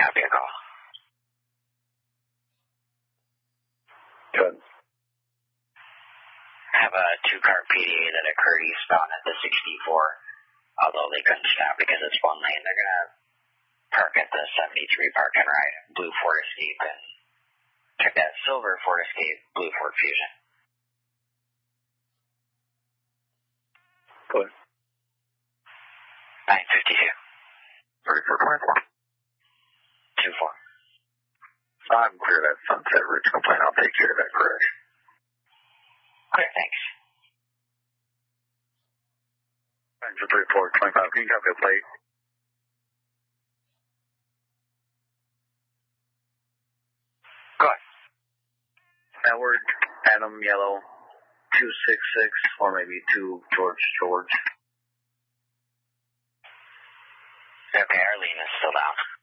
Copy a call. Good. I have a 2-car PDA that occurred eastbound at the 64, although they couldn't stop because it's one lane. They're going to park at the 73 park and ride. Blue Ford Escape and check that silver Ford Escape, blue Ford Fusion. Good. 952. 3424. 24. I'm clear that Sunset Ridge complaint. I'll take care of that crash. Clear, thanks. Thanks for 3425. Can you copy a plate? Go ahead. Edward, Adam, Yellow, 266, or maybe 2 George. Okay, Arlene is still down.